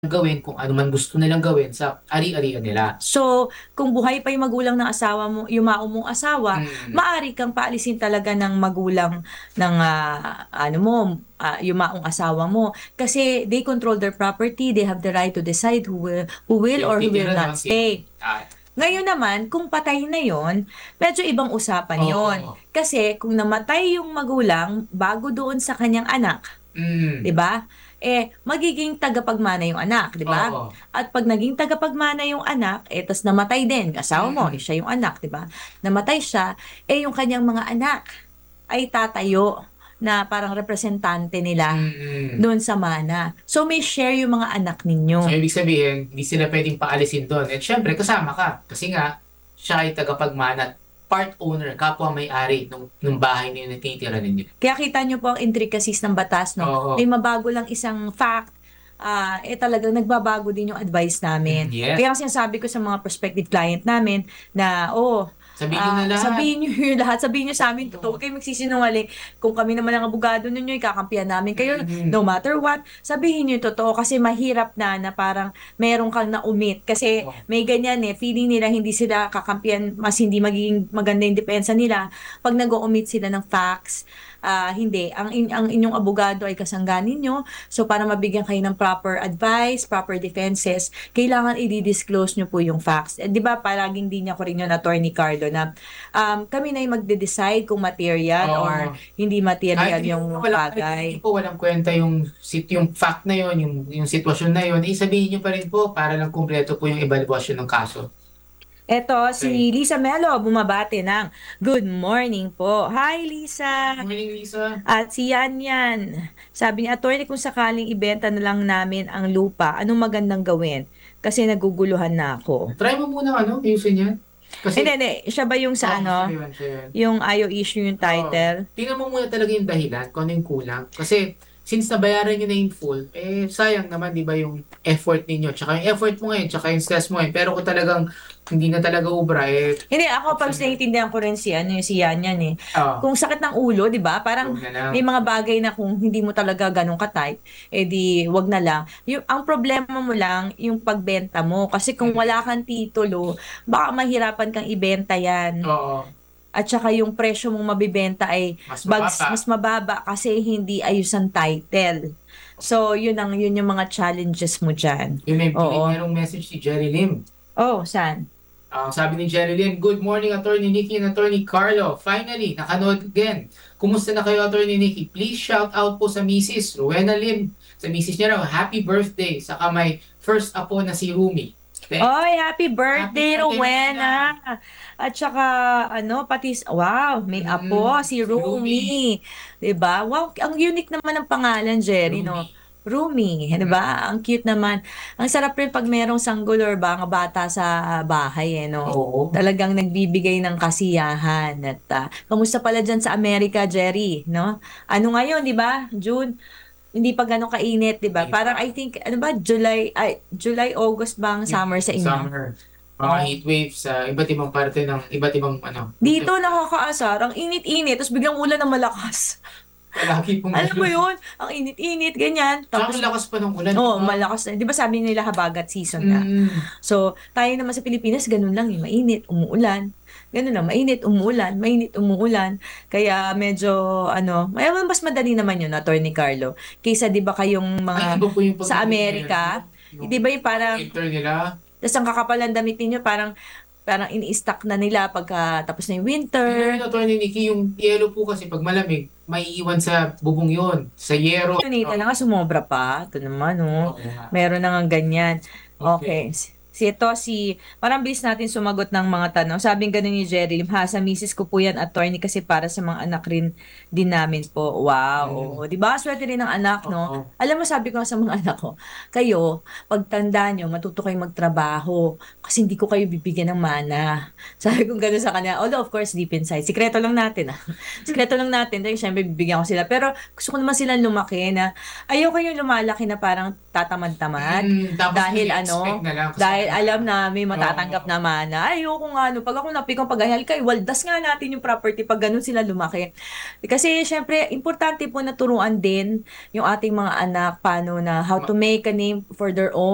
gawin kung ano man gusto nilang gawin sa ari-arian nila. So, kung buhay pa yung magulang ng asawa mo, yumao mong asawa, Mm. maaari kang paalisin talaga ng magulang ng ano mo, yumaong asawa mo. Kasi they control their property, they have the right to decide who will Yung or who will titira not naman stay. Ngayon naman, kung patay na yon, medyo ibang usapan yon. oo. Kasi kung namatay yung magulang bago doon sa kanyang anak, 'di Mm. ba? Magiging tagapagmana yung anak, 'di ba? Oo. At pag naging tagapagmana yung anak, tas namatay din, asawa mo, Mm. siya yung anak, 'di ba? Namatay siya, yung kanyang mga anak ay tatayo na parang representante nila Mm. doon sa mana. So may share yung mga anak So, ninyo. ibig sabihin, hindi sila pwedeng paalisin doon. At syempre, kasama ka. Kasi nga, siya ay tagapagmana at part owner, kapwa may-ari nung bahay niyo na tinitira ninyo. Kaya kita nyo po ang intricacies ng batas, no? Oo. May mabago lang isang fact, talagang nagbabago din yung advice namin. Yes. Kaya ang sinasabi ko sa mga prospective client namin na, Sabihin nyo na lahat. sabihin nyo yung lahat, sabihin nyo sa amin, totoo, huwag kayo magsisinungaling. Kung kami naman ang abogado ninyo, ikakampihan namin kayo, Mm. no matter what, sabihin nyo yung totoo kasi mahirap na parang meron kang na-omit. Kasi Oh. may ganyan feeling nila hindi sila kakampihan, mas hindi magiging maganda yung depensa nila pag nag-o-omit sila ng facts. Hindi. Ang inyong abogado ay kasangganin nyo. So, para mabigyan kayo ng proper advice, proper defenses, kailangan i-disclose nyo po yung facts. Di ba, palaging din ako rin yun, Attorney Carlo, na kami na yung magde-decide kung material or Oo. hindi material Kahit yung hindi bagay. po walang kwenta yung fact na yon, yung sitwasyon na yon, sabihin niyo pa rin po para lang kumpleto po yung evaluation ng kaso. Eto, Okay. si Lisa Melo, bumabati ng good morning po. Hi, Lisa! Morning, Lisa. At si Yan Yan, sabi ni attorney, kung sakaling ibenta na lang namin ang lupa, anong magandang gawin? Kasi naguguluhan na ako. Try mo muna ayusin yan. Hindi, Kasi, hindi. Siya ba yung sa siya ano? yun, siya yun. Yung ayaw issue yung title? Tingnan mo muna talaga yung dahilan, kung ano yung kulang. Kasi, since nabayaran nyo na in full, sayang naman, di ba, yung effort ninyo. Tsaka yung effort mo ngayon, tsaka yung stress mo ngayon. Pero kung talagang hindi na talaga ubra, Hindi, ako pag option na. naiintindihan ko rin si, ano, si Yan Yan Oo, Kung sakit ng ulo, di ba? Parang huwag na lang. may mga bagay na kung hindi mo talaga ganun ka-type, di wag na lang. Ang problema mo lang, yung pagbenta mo. Kasi kung Mm. wala kang titulo, baka mahirapan kang ibenta yan. Oo, At saka yung presyo mong mabibenta ay mas mababa. mas mababa kasi hindi ayos ang title. So, yun yung mga challenges mo dyan. Yung Oo. merong message si Jerry Lim. Oh, saan? Sabi ni Jerry Lim, "Good morning, Attorney Nikki and Attorney Carlo. Finally, nakanood again. Kumusta na kayo, Attorney Nikki? Please shout out po sa Mrs. Rowena Lim. Sa Mrs. niya raw, happy birthday. Saka may first apo na si Rumi." Oy, happy birthday, Happy birthday, Rowena! At saka, wow, may apo, si Si Rumi. Rumi. 'Di ba? Wow, ang unique naman ng pangalan, Jerry, no? Rumi. Rumi, 'di ba? Ang cute naman. Ang sarap rin pag merong sanggol or mga bata sa bahay, no? Oo. Talagang nagbibigay ng kasiyahan. At kamusta pala dyan sa Amerika, Jerry, no? Ano ngayon, 'di ba? June. Hindi pa gano'ng kainit, 'di ba? Di Parang ba? I think ano ba, July, August bang summer sa inyo? Summer. Mga Oh. heat waves sa iba't ibang parte ng iba't ibang Dito nakakaasar, ang init-init, tapos biglang ulan ng malakas. palagi pong Alam mo ganun. 'yun, ang init-init ganyan. Tsaka Tapos ang lakas pa ng ulan, di ba? malakas na. 'Di ba sabi nila habagat season na. Mm. So, tayo naman sa Pilipinas ganun lang, mainit, umuulan. Ganun lang, mainit, umuulan, mainit, umuulan. Kaya medyo mas madali naman 'yun, Attorney Carlo. Kaysa 'di ba kayong Ay, mga iba po yung sa pagdating ngayon, no? Amerika, Yung 'di ba yung parang winter nila. tas ang kakapal ng damit ninyo, parang ini-stock na nila pagka tapos na yung Tingnan winter. nyo, Atty. Nikki, yung yelo po kasi pag malamig, maiiwan sa bubong yon, sa yero. Nita na nga, sumobra pa. Ito naman, oh. Oo nga. Meron na nga ganyan. Okay. Okay. Parang bilis natin sumagot ng mga tanong. Sabing ganun ni Jerry, sa misis ko po yan, attorney, kasi para sa mga anak rin din namin po. Wow. Mm. Oo. Di ba? Swerte rin ng anak, no? Oo. Alam mo, sabi ko nga sa mga anak ko, kayo, pagtanda nyo, matuto kayong magtrabaho kasi hindi ko kayo bibigyan ng mana. Sabi ko ganun sa kanya. Although, of course, deep inside. Sikreto lang natin, ah. Sikreto lang natin. Dahil syempre, bibigyan ko sila. Pero gusto ko naman silang lumaki na ayoko yung lumalaki na parang tatamad-tamad. Tapos Dahil nag-expect na lang kasi dahil alam na may matatanggap Oo. naman na ayoko nga pag ako napikong paghahal kay waldas nga natin yung property pag ganun sila lumaki. Kasi syempre importante po na turuan din yung ating mga anak paano na how to make a name for their own